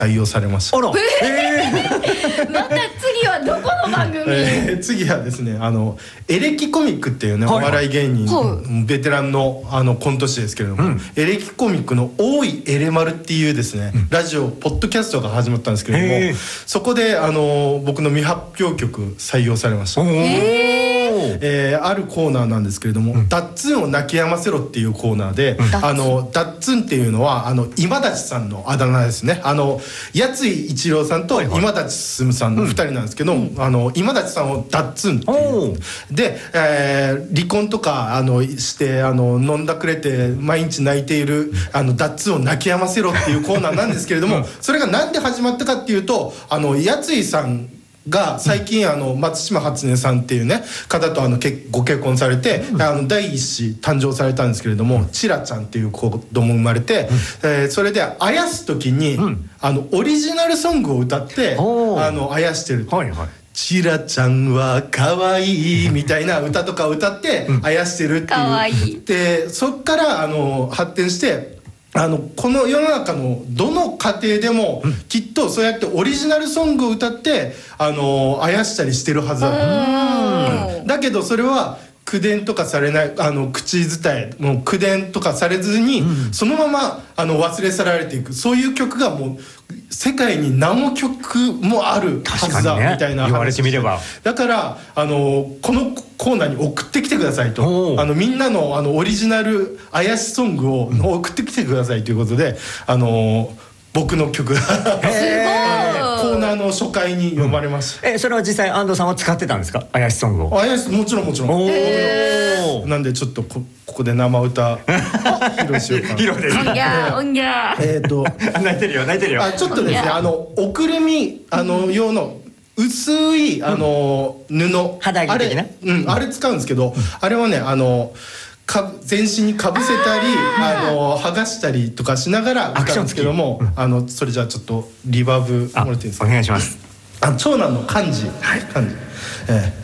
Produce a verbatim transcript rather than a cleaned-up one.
採用されました。 あら、 えー、また次はどこの番組？ えー、次はですね、あのエレキコミックっていうね、はいはい、お笑い芸人、はい、ベテランのあのコント師ですけれども、うん、エレキコミックの大井エレマルっていうですね、うん、ラジオポッドキャストが始まったんですけれども、そこであの僕の未発表曲採用されました。えー、あるコーナーなんですけれども、うん、ダッツンを泣き止ませろっていうコーナーで、うん、あのダッツンっていうのはあの今立さんのあだ名ですね。あのやつい一郎さんと今立進さんのふたりなんですけど、うん、あの今立さんをダッツンっていうで、えー、離婚とかあのしてあの飲んだくれて毎日泣いているあのダッツンを泣き止ませろっていうコーナーなんですけれども、うん、それがなんで始まったかっていうと、あのやついさんが最近あの松島初音さんっていうね方とあのご結婚されて、うん、あの第一子誕生されたんですけれども、うん、チラちゃんっていう子供生まれて、うん、えー、それであやす時に、うん、あのオリジナルソングを歌ってあのあやしてる、はいはい、チラちゃんはかわいいみたいな歌とかを歌ってあやしてるっていう、かわいい。でそっからあの発展してあのこの世の中のどの家庭でも、うん、きっとそうやってオリジナルソングを歌ってあのあやしたりしてるはずだ、うん、だけどそれは口伝とかされない、あの口伝えもう口伝とかされずに、うん、そのままあの忘れ去られていく、そういう曲がもう世界に何も曲もあるはずだ、ね、みたいな話、 言われてみれば。 だからあのこのコーナーに送ってきてくださいと、あのみんな の, あのオリジナルあやしソングを送ってきてくださいということで、あの僕の曲がすごいコーナーの初回に読まれました、 うん、えそれは実際安藤さんは使ってたんですか、あやしソングを？ あやしもちろんもちろん。なんでちょっと こ, ここで生歌披露しようかな。 披露です。 おんぎゃおんぎゃえっと泣いてるよ泣いてるよ。 あちょっとですね、あのおくるみあの用の薄いあの、うん、布肌着的な、 あれ、うん、あれ使うんですけど、うん、あれはねあのか全身にかぶせたり あ, あの剥がしたりとかしながら歌うんですけども、うん、あのそれじゃあちょっとリバーブもらっていいですか？ お願いします。 あ長男の漢字、はい、漢字、えー